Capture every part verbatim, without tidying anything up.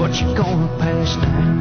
what you gonna pass down?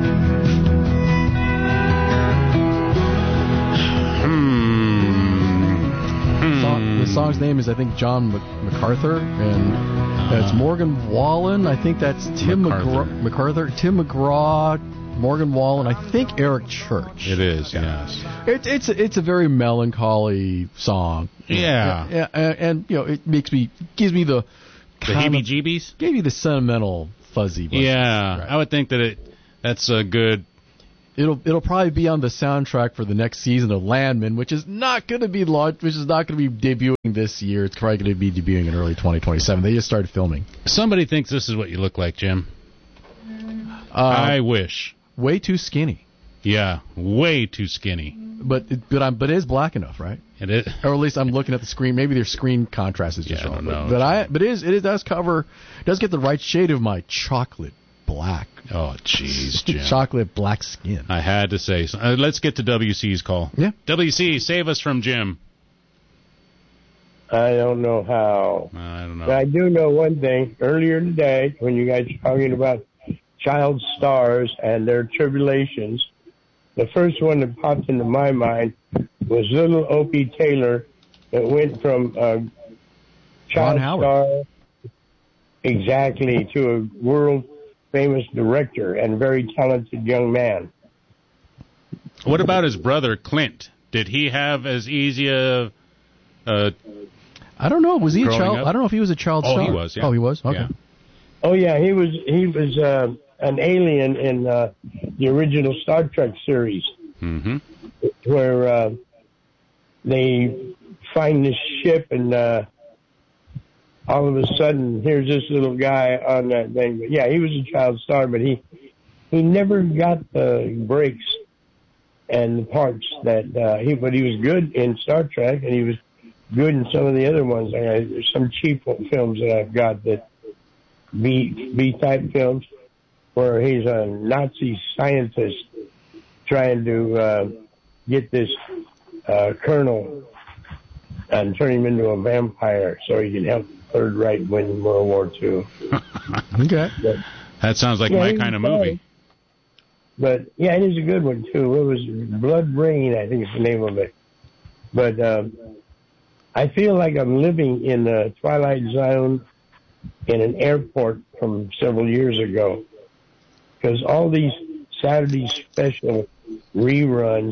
Hmm. Song, the song's name is, I think, John MacArthur, and uh, it's Morgan Wallen. I think that's Tim MacArthur. McGraw, MacArthur, Tim McGraw, Morgan Wallen. I think Eric Church. It is, yeah. yes. It, it's it's a very melancholy song. Yeah, yeah, and, and you know, it makes me gives me the the heebie-jeebies. Gave you the sentimental fuzzy. Yeah, right? I would think that it that's a good. It'll it'll probably be on the soundtrack for the next season of Landman, which is not going to be launched, which is not going to be debuting this year. It's probably going to be debuting in early twenty twenty-seven. They just started filming. Somebody thinks this is what you look like, Jim. Uh, I wish. Way too skinny. Yeah, way too skinny. But it, but I'm but it is black enough, right? It is. Or at least I'm looking at the screen. Maybe their screen contrast is just yeah, wrong. I don't know. But I but it is it is, does cover does get the right shade of my chocolate black. Oh, jeez, Jim. Chocolate black skin. I had to say. So. Uh, let's get to W C's call. Yeah. W C, save us from Jim. I don't know how. I don't know. But I do know one thing. Earlier today, when you guys were talking about child stars and their tribulations, the first one that popped into my mind was little Opie Taylor that went from a child star exactly to a world famous director and very talented young man. What about his brother Clint? Did he have as easy a? a I don't know. Was he a child? Up? I don't know if he was a child oh, star. Oh, he was. Yeah. Oh, he was. Okay. Yeah. Oh yeah, he was. He was uh, an alien in uh, the original Star Trek series, mm-hmm. where uh, they find this ship and. Uh, All of a sudden, here's this little guy on that thing. But yeah, he was a child star, but he he never got the breaks and the parts that uh, he. But he was good in Star Trek, and he was good in some of the other ones. Like I, there's some cheap films that I've got that B B type films where he's a Nazi scientist trying to uh, get this uh, colonel and turn him into a vampire so he can help Third Reich win World War Two. Okay. But, that sounds like yeah, my kind of movie. But, yeah, it is a good one, too. It was Blood Rain, I think is the name of it. But um, I feel like I'm living in the Twilight Zone in an airport from several years ago. Because all these Saturday special reruns,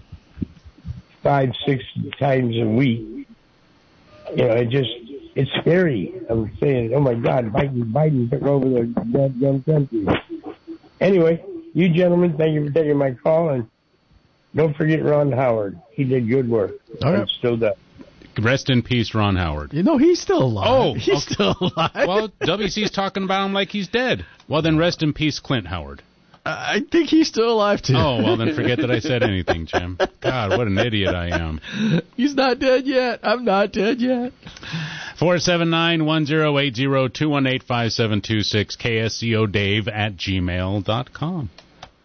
five, six times a week, you know, it just... It's scary. I'm saying, oh, my God, Biden, Biden took over the goddamn country. Anyway, you gentlemen, thank you for taking my call. And don't forget Ron Howard. He did good work. All right. And still does. Rest in peace, Ron Howard. You know, he's still alive. Oh, he's okay. still alive. Well, W C's talking about him like he's dead. Well, then rest in peace, Clint Howard. I think he's still alive, too. Oh, well, then forget that I said anything, Jim. God, what an idiot I am. He's not dead yet. I'm not dead yet. four seven nine, one zero eight zero, two one eight, five seven two six, K S C O Dave at gmail dot com.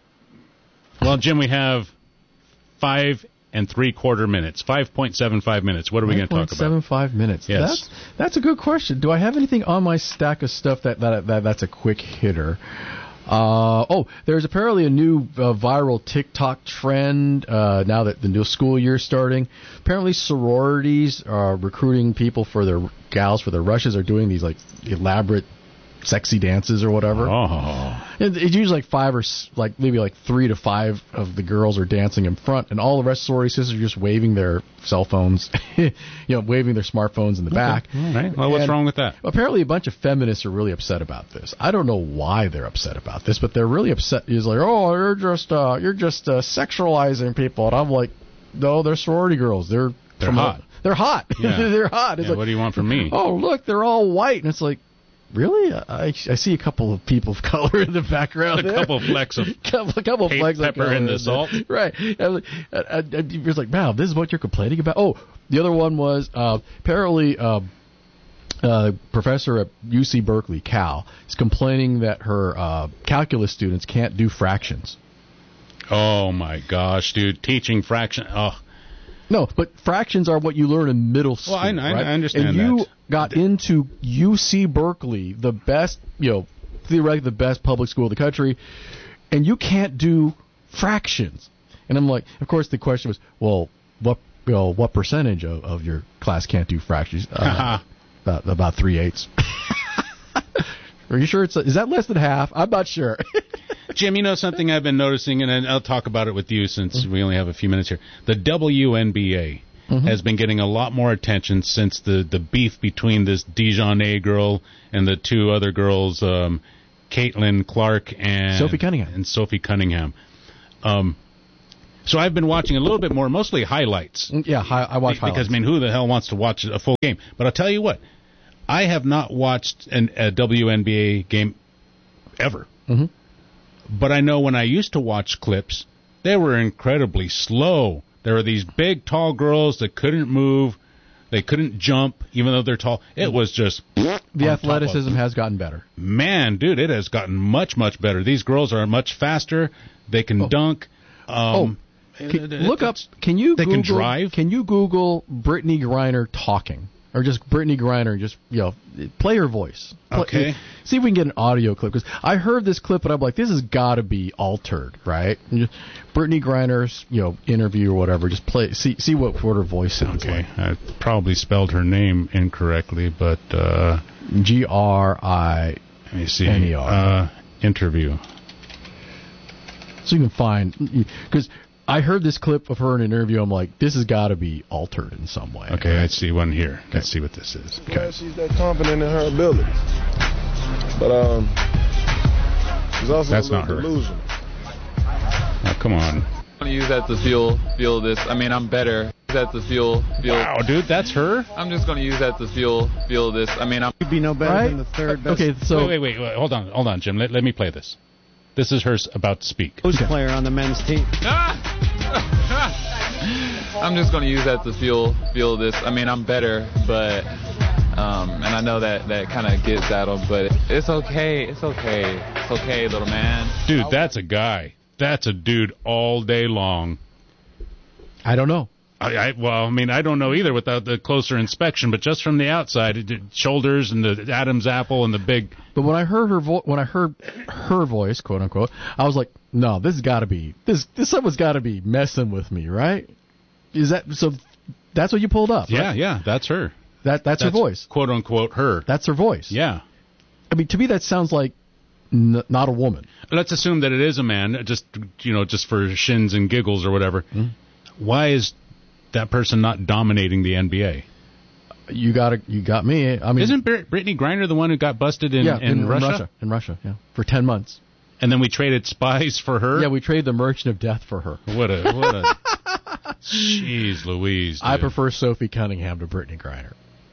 Well, Jim, we have five and three-quarter minutes, five point seven five minutes. What are we going to talk about? five point seven five minutes. Yes. That's, that's a good question. Do I have anything on my stack of stuff that, that, that that's a quick hitter? Uh, oh, there's apparently a new uh, viral TikTok trend uh, now that the new school year is starting. Apparently sororities are recruiting people for their gals for their rushes, are doing these like elaborate sexy dances or whatever. Oh. And it's usually like five or like maybe like three to five of the girls are dancing in front, and all the rest of sorority sisters are just waving their cell phones, you know, waving their smartphones in the Okay. back. All right. Well, what's and wrong with that? Apparently, a bunch of feminists are really upset about this. I don't know why they're upset about this, but they're really upset. It's like, oh, you're just uh, you're just uh, sexualizing people, and I'm like, no, they're sorority girls. They're They're hot. A, they're hot. Yeah. They're hot. It's Yeah, like, what do you want from me? Oh, look, they're all white, and it's like, really? I, I see a couple of people of color in the background. A there. couple of flecks of couple, a couple of pa- flecks pepper of color in the there. salt. Right. And, and, and, and it was like, wow, this is what you're complaining about? Oh, the other one was uh, apparently uh, uh, professor at U C Berkeley, Cal, is complaining that her uh, calculus students can't do fractions. Oh, my gosh, dude. Teaching fraction. Oh. No, but fractions are what you learn in middle school. Well, I, I, right? I understand and you that. got into U C Berkeley, the best, you know, theoretically the best public school in the country, and you can't do fractions. And I'm like, of course, the question was, well, what you know, what percentage of, of your class can't do fractions? Uh, about about three eighths. Are you sure it's is that less than half? I'm not sure. Jim, you know something I've been noticing, and I'll talk about it with you since mm-hmm. we only have a few minutes here. The W N B A mm-hmm. has been getting a lot more attention since the, the beef between this Dijonay girl and the two other girls, um, Caitlin Clark and Sophie Cunningham. And Sophie Cunningham. Um, so I've been watching a little bit more, mostly highlights. Yeah, hi, I watch because, highlights. Because, I mean, who the hell wants to watch a full game? But I'll tell you what, I have not watched an, a W N B A game ever. Mm-hmm. But I know when I used to watch clips, they were incredibly slow. There were these big, tall girls that couldn't move. They couldn't jump, even though they're tall. It was just... The athleticism has gotten better. Man, dude, it has gotten much, much better. These girls are much faster. They can oh. dunk. Um, oh, can, look up... Can you They Google, can drive. Can you Google Brittany Griner talking? Or just Brittany Griner, just, you know, play her voice. Play, Okay. See if we can get an audio clip. Because I heard this clip, and I'm like, this has got to be altered, right? And just Brittany Griner's, you know, interview or whatever. Just play, see see what, what her voice sounds Okay. like. I probably spelled her name incorrectly, but... Uh, G R I let me see. N E R. Uh, interview. So you can find... Because... I heard this clip of her in an interview. I'm like, this has got to be altered in some way. Okay, right? I see one here. Okay. Let's see what this is. Okay. She's that confident in her abilities. But um, she's also That's a little not her. delusional. Oh, come on. I'm going to use that to feel feel this. I mean, I'm better. Use that to feel feel. Wow, dude, that's her? I'm just going to use that to feel feel this. I mean, I'm. You'd be no better right? than the third best. Okay, so wait, wait, wait, wait. Hold on, hold on, Jim. Let, let me play this. This is her s- about to speak. Who's player on the men's team? I'm just going to use that to feel feel this. I mean, I'm better, but um, and I know that that kind of gets at him, but it's okay. It's okay. It's okay, little man. Dude, that's a guy. That's a dude all day long. I don't know. I, I well, I mean, I don't know either without the closer inspection, but just from the outside, it, it, shoulders and the Adam's apple and the big. But when I heard her vo- when I heard her voice, quote unquote, I was like, no, this has got to be this. This someone's got to be messing with me, right? Is that so? That's what you pulled up. Yeah, right? yeah, that's her. That that's, That's her voice. quote unquote her. That's her voice. Yeah. I mean, to me, that sounds like n- not a woman. Let's assume that it is a man, just you know, just for shins and giggles or whatever. Mm-hmm. Why is that person not dominating the N B A? You got you got me. I mean, Isn't Br- Brittany Griner the one who got busted in, yeah, in, in Russia? Russia? In Russia, yeah, for ten months. And then we traded spies for her? Yeah, we traded the Merchant of Death for her. What a what a jeez Louise. Dude. I prefer Sophie Cunningham to Brittany Griner.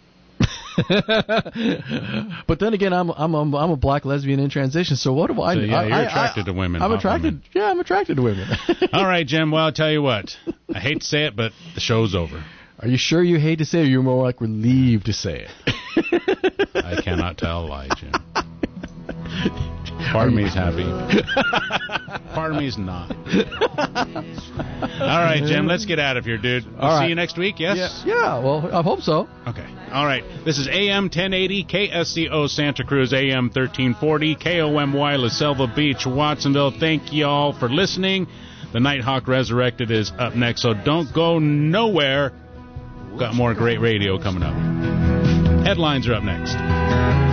But then again, I'm I'm I'm, I'm a black lesbian in transition. So what do I? So, yeah, I, you're I, attracted I, to women. I'm hot attracted. women. Yeah, I'm attracted to women. All right, Jim. Well, I'll tell you what. I hate to say it, but the show's over. Are you sure you hate to say it? Or you're more like relieved to say it. I cannot tell a lie, Jim. Part of me is happy. Part of me is not. All right, Jim, let's get out of here, dude. We'll All right. see you next week, yes? Yeah, yeah, well, I hope so. Okay. All right. This is A M ten eighty, K S C O Santa Cruz, A M thirteen forty, K O M Y La Selva Beach, Watsonville. Thank you all for listening. The Nighthawk Resurrected is up next, so don't go nowhere. Got more great radio coming up. Headlines are up next.